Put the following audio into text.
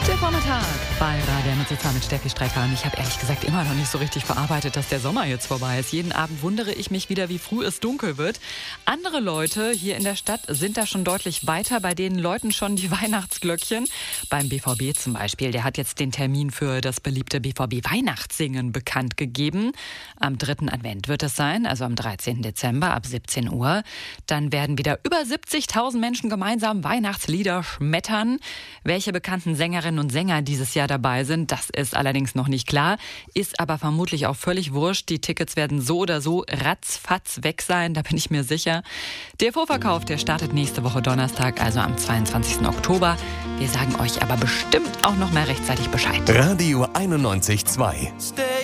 Der Vormittag bei Radio mit Steffi Strecker. Und ich habe ehrlich gesagt immer noch nicht so richtig verarbeitet, dass der Sommer jetzt vorbei ist. Jeden Abend wundere ich mich wieder, wie früh es dunkel wird. Andere Leute hier in der Stadt sind da schon deutlich weiter. Bei denen läuten schon die Weihnachtsglöckchen. Beim BVB zum Beispiel. Der hat jetzt den Termin für das beliebte BVB-Weihnachtssingen bekannt gegeben. Am 3. Advent wird es sein, also am 13. Dezember ab 17 Uhr. Dann werden wieder über 70.000 Menschen gemeinsam Weihnachtslieder schmettern. Welche bekannten Sängerinnen und Sänger dieses Jahr dabei sind, das ist allerdings noch nicht klar, ist aber vermutlich auch völlig wurscht. Die Tickets werden so oder so ratzfatz weg sein, da bin ich mir sicher. Der Vorverkauf, der startet nächste Woche Donnerstag, also am 22. Oktober. Wir sagen euch aber bestimmt auch noch mal rechtzeitig Bescheid. Radio 91.2